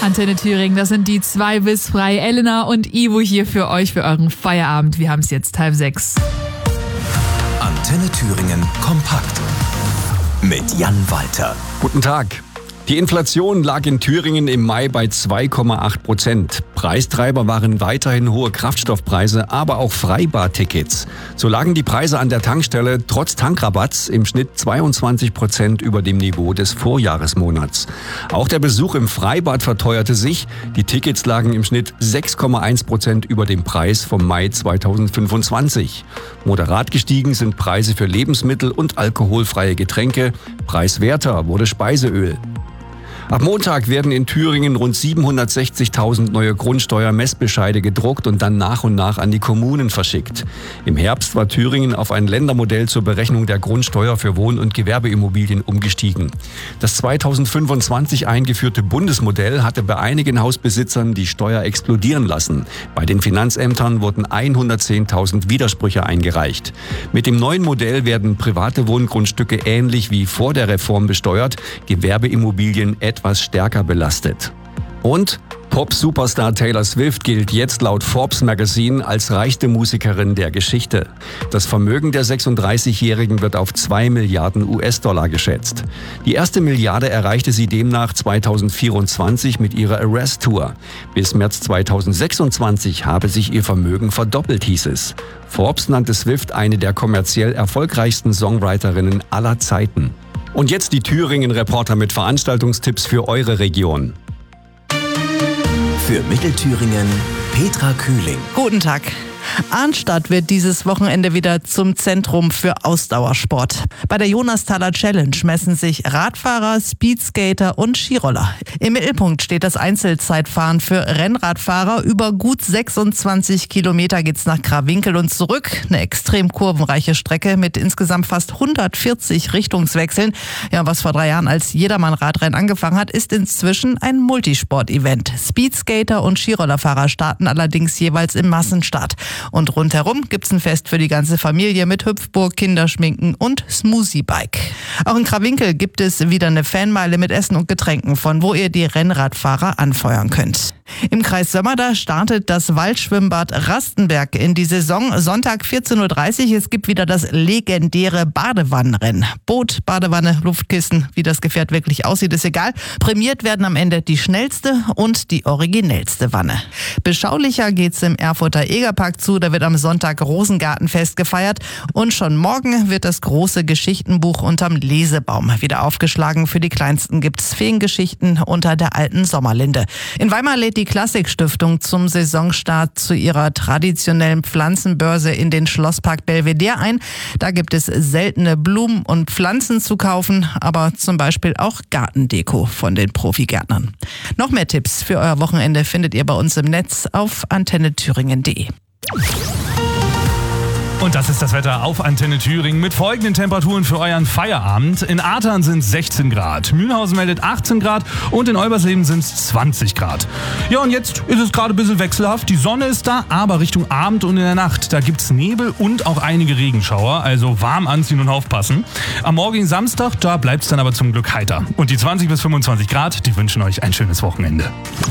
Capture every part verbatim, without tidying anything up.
Antenne Thüringen, das sind die zwei bis frei. Elena und Ivo hier für euch für euren Feierabend. Wir haben es jetzt halb sechs. Antenne Thüringen kompakt mit Jan Walter. Guten Tag. Die Inflation lag in Thüringen im Mai bei zwei Komma acht Prozent. Preistreiber waren weiterhin hohe Kraftstoffpreise, aber auch Freibadtickets. So lagen die Preise an der Tankstelle trotz Tankrabatts im Schnitt zweiundzwanzig Prozent über dem Niveau des Vorjahresmonats. Auch der Besuch im Freibad verteuerte sich. Die Tickets lagen im Schnitt sechs Komma eins Prozent über dem Preis vom Mai zweitausendfünfundzwanzig. Moderat gestiegen sind Preise für Lebensmittel und alkoholfreie Getränke. Preiswerter wurde Speiseöl. Ab Montag werden in Thüringen rund siebenhundertsechzigtausend neue Grundsteuer-Messbescheide gedruckt und dann nach und nach an die Kommunen verschickt. Im Herbst war Thüringen auf ein Ländermodell zur Berechnung der Grundsteuer für Wohn- und Gewerbeimmobilien umgestiegen. Das zweitausendfünfundzwanzig eingeführte Bundesmodell hatte bei einigen Hausbesitzern die Steuer explodieren lassen. Bei den Finanzämtern wurden hundertzehntausend Widersprüche eingereicht. Mit dem neuen Modell werden private Wohngrundstücke ähnlich wie vor der Reform besteuert, Gewerbeimmobilien etwas etwas stärker belastet. Und Pop-Superstar Taylor Swift gilt jetzt laut Forbes Magazine als reichste Musikerin der Geschichte. Das Vermögen der sechsunddreißigjährigen wird auf zwei Milliarden U S-Dollar geschätzt. Die erste Milliarde erreichte sie demnach zweitausendvierundzwanzig mit ihrer Eras Tour. Bis März zweitausendsechsundzwanzig habe sich ihr Vermögen verdoppelt, hieß es. Forbes nannte Swift eine der kommerziell erfolgreichsten Songwriterinnen aller Zeiten. Und jetzt die Thüringen-Reporter mit Veranstaltungstipps für eure Region. Für Mittelthüringen Petra Kühling. Guten Tag. Arnstadt wird dieses Wochenende wieder zum Zentrum für Ausdauersport. Bei der Jonasthaler Challenge messen sich Radfahrer, Speedskater und Skiroller. Im Mittelpunkt steht das Einzelzeitfahren für Rennradfahrer. Über gut sechsundzwanzig Kilometer geht's nach Krawinkel und zurück. Eine extrem kurvenreiche Strecke mit insgesamt fast hundertvierzig Richtungswechseln. Ja, was vor drei Jahren als Jedermann-Radrennen angefangen hat, ist inzwischen ein Multisport-Event. Speedskater und Skirollerfahrer starten allerdings jeweils im Massenstart. Und rundherum gibt's ein Fest für die ganze Familie mit Hüpfburg, Kinderschminken und Smoothie-Bike. Auch in Krawinkel gibt es wieder eine Fanmeile mit Essen und Getränken, von wo ihr die Rennradfahrer anfeuern könnt. Im Kreis Sömmerda startet das Waldschwimmbad Rastenberg in die Saison. Sonntag vierzehn Uhr dreißig. Es gibt wieder das legendäre Badewannenrennen. Boot, Badewanne, Luftkissen, wie das Gefährt wirklich aussieht, ist egal. Prämiert werden am Ende die schnellste und die originellste Wanne. Beschaulicher geht's im Erfurter Egerpark zu. Da wird am Sonntag Rosengartenfest gefeiert. Und schon morgen wird das große Geschichtenbuch unterm Lesebaum wieder aufgeschlagen. Für die Kleinsten gibt's Feengeschichten unter der alten Sommerlinde. In Weimar lädt die Klassikstiftung zum Saisonstart zu ihrer traditionellen Pflanzenbörse in den Schlosspark Belvedere ein. Da gibt es seltene Blumen und Pflanzen zu kaufen, aber zum Beispiel auch Gartendeko von den Profigärtnern. Noch mehr Tipps für euer Wochenende findet ihr bei uns im Netz auf antenne thüringen punkt de. Und das ist das Wetter auf Antenne Thüringen mit folgenden Temperaturen für euren Feierabend. In Ahrtal sind es sechzehn Grad, Mühlhausen meldet achtzehn Grad und in Olbersleben sind es zwanzig Grad. Ja, und jetzt ist es gerade ein bisschen wechselhaft. Die Sonne ist da, aber Richtung Abend und in der Nacht, da gibt es Nebel und auch einige Regenschauer, also warm anziehen und aufpassen. Am morgigen Samstag, da bleibt es dann aber zum Glück heiter. Und die zwanzig bis fünfundzwanzig Grad, die wünschen euch ein schönes Wochenende.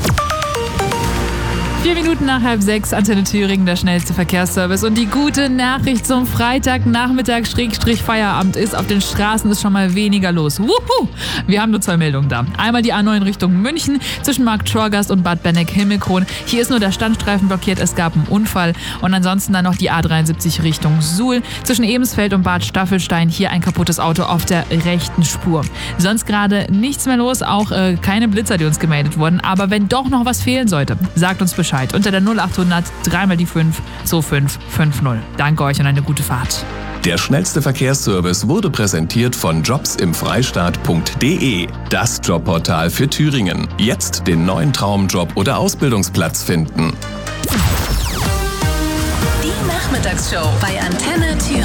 Vier Minuten nach halb sechs, Antenne Thüringen, der schnellste Verkehrsservice. Und die gute Nachricht zum Freitagnachmittag Schrägstrich Feierabend ist, auf den Straßen ist schon mal weniger los. Wuhu! Wir haben nur zwei Meldungen da. Einmal die A neun Richtung München zwischen Markt-Schorgast und Bad Benneck-Himmelkron. Hier ist nur der Standstreifen blockiert, es gab einen Unfall. Und ansonsten dann noch die A dreiundsiebzig Richtung Suhl zwischen Ebensfeld und Bad Staffelstein. Hier ein kaputtes Auto auf der rechten Spur. Sonst gerade nichts mehr los, auch äh, keine Blitzer, die uns gemeldet wurden. Aber wenn doch noch was fehlen sollte, sagt uns Bescheid. Unter der null achthundert dreimal die fünf zwei fünf fünf null. Danke euch und eine gute Fahrt. Der schnellste Verkehrsservice wurde präsentiert von jobs im freistaat punkt de. Das Jobportal für Thüringen. Jetzt den neuen Traumjob oder Ausbildungsplatz finden. Die Nachmittagsshow bei Antenne Thüringen.